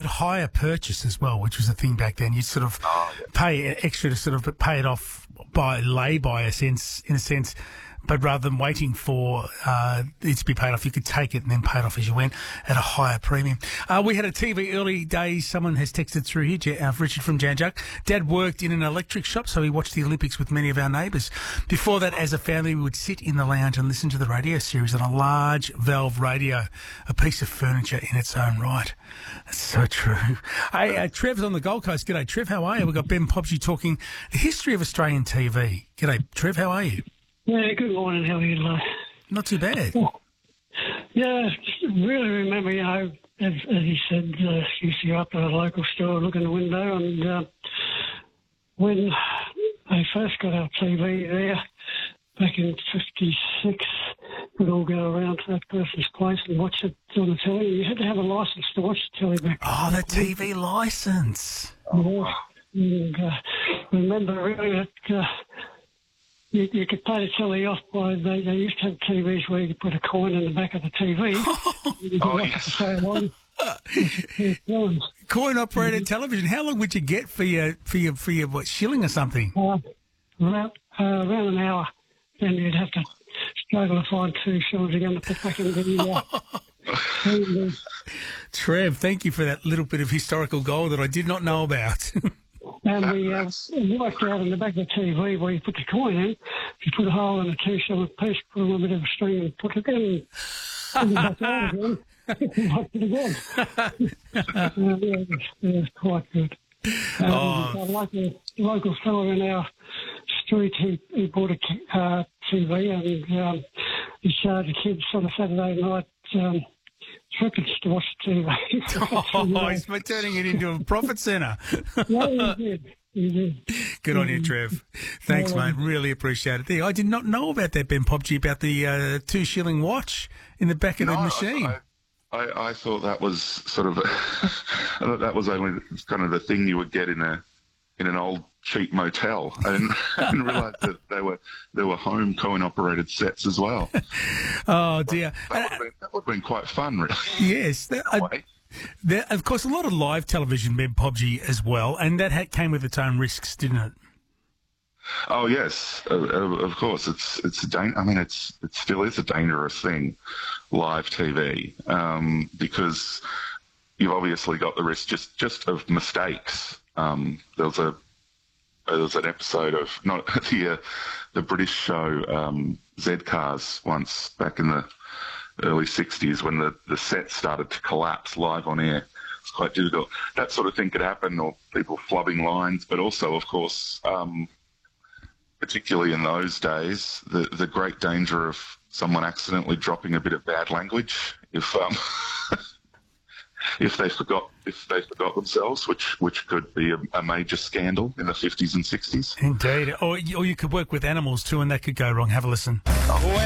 hire purchase as well, which was a thing back then. You'd sort of pay extra to sort of pay it off by lay-by, in a sense. But rather than waiting for it to be paid off, you could take it and then pay it off as you went at a higher premium. We had a TV early days. Someone has texted through here, Richard from Jan Juck. Dad worked in an electric shop, so he watched the Olympics with many of our neighbours. Before that, as a family, we would sit in the lounge and listen to the radio series on a large valve radio, a piece of furniture in its own right. That's so true. Hey, Trev's on the Gold Coast. G'day, Trev. How are you? We've got Ben Popsy talking the history of Australian TV. G'day, Trev. How are you? Yeah, good morning. How are you, Lo? Not too bad. Yeah, really remember, as he said, used to go up to the local store, look in the window, and when they first got our TV there, back in 56, we'd all go around to that person's place and watch it on the telly. You had to have a licence to watch the telly back then. Oh, the TV licence. Yeah. And remember really that... You could pay the telly off by, they used to have TVs where you could put a coin in the back of the TV. Yes. Coin-operated television. How long would you get for your what, shilling or something? Around an hour. Then you'd have to struggle to find 2 shillings again to put back into the TV. Trev, thank you for that little bit of historical gold that I did not know about. And we worked out in the back of the TV where you put the coin in. You put a hole in a 2 shilling piece, put a little bit of a string and put it in. Put it back out again. Locked it again. It was quite good. A local fellow in our street, he bought a TV and he charged the kids on a Saturday night trickets to watch the TV. He's turning it into a profit centre. Yeah, he did. Good on you, Trev. Thanks, mate. Really appreciate it. I did not know about that, Ben Popsy, about the 2 shilling watch in the back of the machine. I thought that was sort of I thought that was only kind of the thing you would get in an old cheap motel. I didn't realise that there were home coin-operated sets as well. Oh dear, that would have been quite fun, really. Yes. Of course, a lot of live television, Ben Popsy, as well, and that came with its own risks, didn't it? Oh yes, of course. It still is a dangerous thing, live TV, because you've obviously got the risk just of mistakes. There was an episode of the British show Z Cars once back in the early 60s when the set started to collapse live on air. It's quite difficult. That sort of thing could happen, or people flubbing lines, but also, of course, particularly in those days, the great danger of someone accidentally dropping a bit of bad language if they forgot themselves, which could be a major scandal in the 50s and 60s. Indeed. Or you could work with animals too, and that could go wrong. Have a listen. When